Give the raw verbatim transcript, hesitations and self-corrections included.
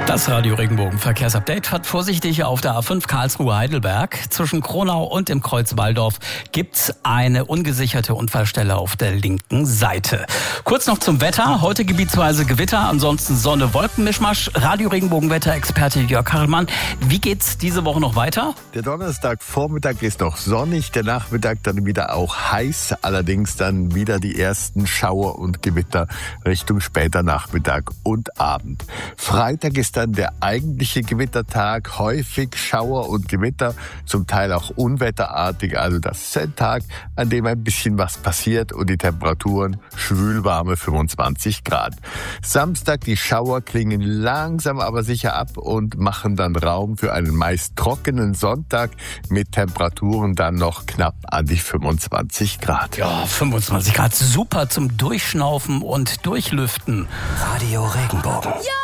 Das Radio Regenbogen Verkehrsupdate fährt vorsichtig auf der A fünf Karlsruhe-Heidelberg. Zwischen Kronau und dem Kreuz Walldorf gibt's eine ungesicherte Unfallstelle auf der linken Seite. Kurz noch zum Wetter. Heute gebietsweise Gewitter, ansonsten Sonne, Wolkenmischmasch. Radio Regenbogen Wetterexperte Jörg Hartmann. Wie geht's diese Woche noch weiter? Der Donnerstagvormittag ist noch sonnig, der Nachmittag dann wieder auch heiß. Allerdings dann wieder die ersten Schauer und Gewitter Richtung später Nachmittag und Abend. Freitag ist dann der eigentliche Gewittertag, häufig Schauer und Gewitter, zum Teil auch unwetterartig. Also das ist ein Tag, an dem ein bisschen was passiert und die Temperaturen schwülwarme fünfundzwanzig Grad. Samstag, die Schauer klingen langsam aber sicher ab und machen dann Raum für einen meist trockenen Sonntag mit Temperaturen dann noch knapp an die fünfundzwanzig Grad. Ja, fünfundzwanzig Grad, super zum Durchschnaufen und Durchlüften. Radio Regenbogen. Ja!